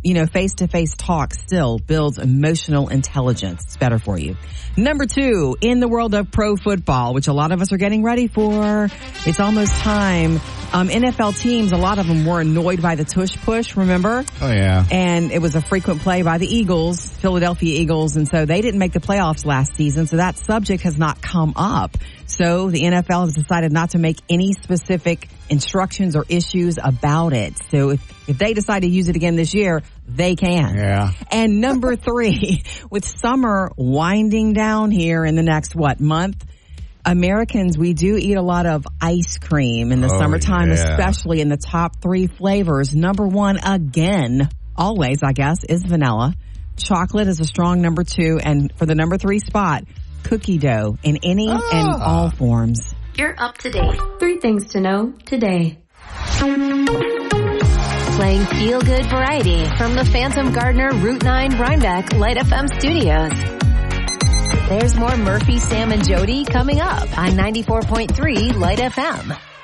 face-to-face talk still builds emotional intelligence. It's better for you. Number 2, in the world of pro football, which a lot of us are getting ready for, it's almost time. NFL teams, a lot of them were annoyed by the tush push, remember? Oh, yeah. And it was a frequent play by the Eagles, Philadelphia Eagles, and so they didn't make the playoffs last season, so that subject has not come up. So the NFL has decided not to make any specific instructions or issues about it. So if they decide to use it again this year, they can. Yeah. And number 3, with summer winding down here in the next, month? Americans, we do eat a lot of ice cream in the summertime, especially in the top 3 flavors. Number 1, again, always, I guess, is vanilla. Chocolate is a strong number 2. And for the number 3 spot, cookie dough in any and all forms. You're up to date. 3 things to know today. Playing feel-good variety from the Phantom Gardener Route 9 Rhinebeck Light FM studios. There's more Murphy, Sam, and Jody coming up on 94.3 Light FM.